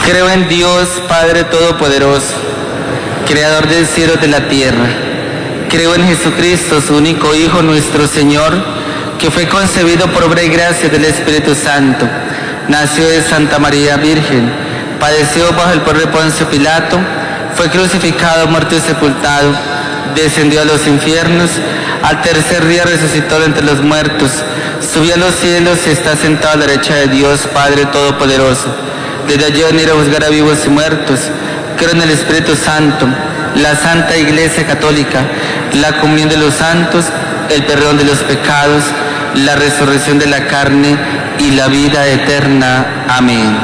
Creo en Dios, Padre Todopoderoso, Creador del cielo y de la tierra. Creo en Jesucristo, su único Hijo, nuestro Señor, que fue concebido por obra y gracia del Espíritu Santo. Nació de Santa María Virgen, padeció bajo el poder de Poncio Pilato, fue crucificado, muerto y sepultado, descendió a los infiernos, al tercer día resucitó de entre los muertos, subió a los cielos y está sentado a la derecha de Dios, Padre Todopoderoso. Desde allí venir a juzgar a vivos y muertos. Creo en el Espíritu Santo, la Santa Iglesia Católica, la comunión de los santos, el perdón de los pecados, la resurrección de la carne y la vida eterna. Amén.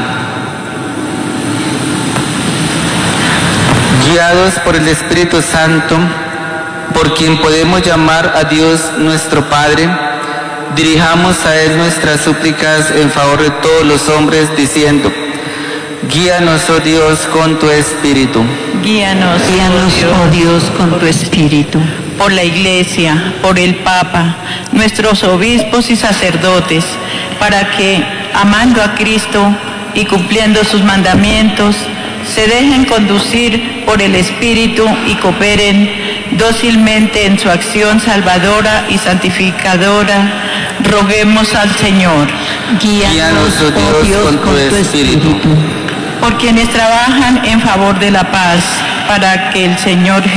Guiados por el Espíritu Santo, por quien podemos llamar a Dios nuestro Padre, dirijamos a Él nuestras súplicas en favor de todos los hombres, diciendo: guíanos, oh Dios, con tu Espíritu. Guíanos, oh Dios, con tu Espíritu. Por la Iglesia, por el Papa, nuestros obispos y sacerdotes, para que, amando a Cristo y cumpliendo sus mandamientos, se dejen conducir por el Espíritu y cooperen dócilmente en su acción salvadora y santificadora. Roguemos al Señor. Guíanos, oh Dios, con tu Espíritu. Por quienes trabajan en favor de la paz, para que el Señor